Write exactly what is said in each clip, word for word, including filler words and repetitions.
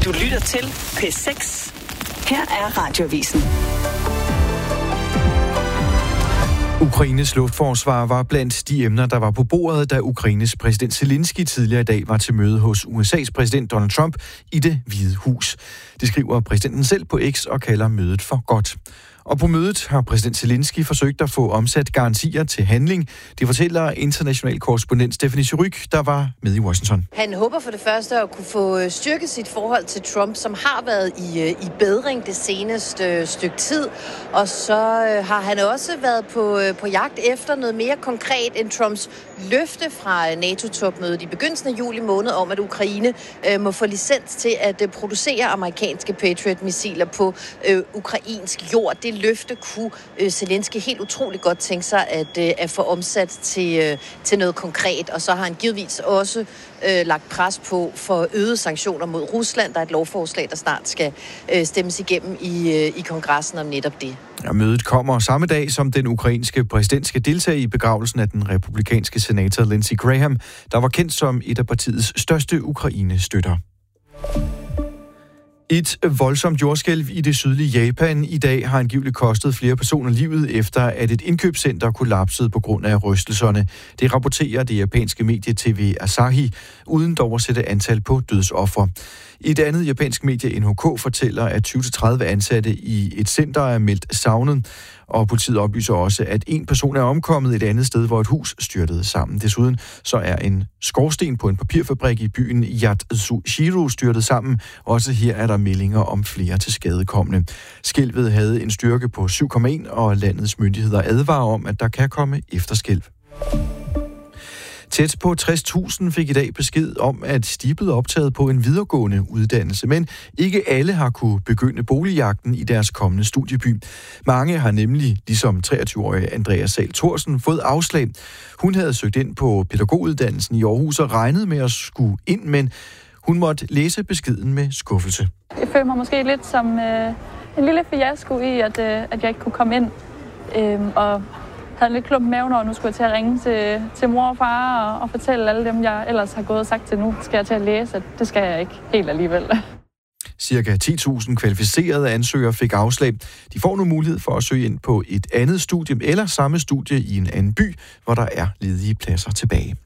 Du lytter til P seks. Her er Radioavisen. Ukraines luftforsvar var blandt de emner, der var på bordet, da Ukraines præsident Zelensky tidligere i dag var til møde hos U S A's præsident Donald Trump i Det Hvide Hus. Det skriver præsidenten selv på X og kalder mødet for godt. Og på mødet har præsident Zelensky forsøgt at få omsat garantier til handling. Det fortæller international korrespondent Stephanie Surrugue, der var med i Washington. Han håber for det første at kunne få styrket sit forhold til Trump, som har været i, i bedring det seneste stykke tid. Og så har han også været på, på jagt efter noget mere konkret end Trumps løfte fra NATO-topmødet i begyndelsen af juli måned om, at Ukraine øh, må få licens til at øh, producere amerikanske Patriot-missiler på øh, ukrainsk jord. Det løfte kunne øh, Zelensky helt utroligt godt tænke sig at, øh, at få omsat til, øh, til noget konkret. Og så har han givetvis også øh, lagt pres på for øgede sanktioner mod Rusland. Der er et lovforslag, der snart skal øh, stemmes igennem i, øh, i kongressen om netop det. Ja, mødet kommer samme dag, som den ukrainske præsident skal deltage i begravelsen af den republikanske senator Lindsey Graham, der var kendt som et af partiets største Ukraine-støtter. Et voldsomt jordskælv i det sydlige Japan i dag har angiveligt kostet flere personer livet, efter at et indkøbscenter kollapsede på grund af rystelserne. Det rapporterer det japanske medie T V Asahi, uden dog at sætte antal på dødsofre. Et andet japansk medie, N H K, fortæller, at tyve til tredive ansatte i et center er meldt savnet, og politiet oplyser også, at en person er omkommet et andet sted, hvor et hus styrtede sammen. Desuden så er en skorsten på en papirfabrik i byen Yatsushiro styrtet sammen. Også her er der meldinger om flere tilskadekomne. Skælvet havde en styrke på syv komma en, og landets myndigheder advarer om, at der kan komme efterskælv. Tæt på tres tusind fik i dag besked om, at de er blevet optaget på en videregående uddannelse, men ikke alle har kunne begynde boligjagten i deres kommende studieby. Mange har nemlig, ligesom treogtyve-årige Andrea Sahl Thorsen, fået afslag. Hun havde søgt ind på pædagoguddannelsen i Aarhus og regnet med at skulle ind, men hun måtte læse beskeden med skuffelse. Jeg føler mig måske lidt som øh, en lille fiasko i, at, øh, at jeg ikke kunne komme ind, øh, og havde lidt klump i maven, og nu skulle jeg til at ringe til, til mor og far og, og fortælle alle dem, jeg ellers har gået og sagt til nu, skal jeg til at læse, at det skal jeg ikke helt alligevel. Cirka ti tusind kvalificerede ansøgere fik afslag. De får nu mulighed for at søge ind på et andet studie eller samme studie i en anden by, hvor der er ledige pladser tilbage.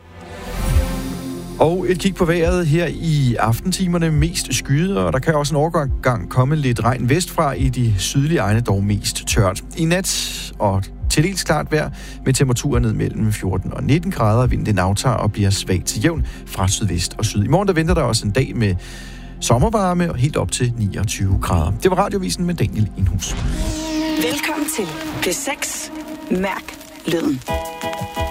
Og et kig på vejret her i aftentimerne, mest skyet, og der kan også en overgang komme lidt regn vestfra, i de sydlige egne dog mest tørt. I nat og til dels klart vejr med temperaturer ned mellem fjorten og nitten grader. Vinden aftager og bliver svag til jævn fra sydvest og syd. I morgen der venter der også en dag med sommervarme og helt op til niogtyve grader. Det var Radioavisen med Daniel Indhus. Velkommen til P seks. Mærk lyden.